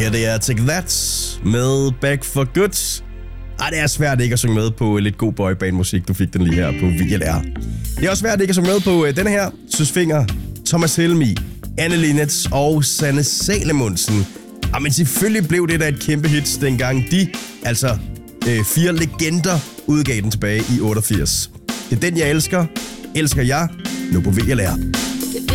her, det er Take That med Back for Good. Det er svært ikke at synge med på lidt god boyband-musik. Du fik den lige her på VLR. Det er også svært ikke at synge med på denne her. Søs Fenger, Thomas Helmig, Anne Linnet og Sanne Salomonsen. Men selvfølgelig blev det da et kæmpe hit, dengang de, altså 4 legender, udgav den tilbage i 88. Det er den, jeg elsker. Elsker jeg nu på VLR.